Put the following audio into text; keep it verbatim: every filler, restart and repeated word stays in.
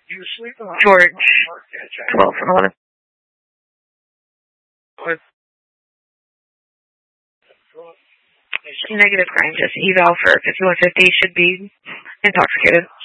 George, twelve and eleven. With Negative crime, just eval for fifty-one fifty, should be intoxicated.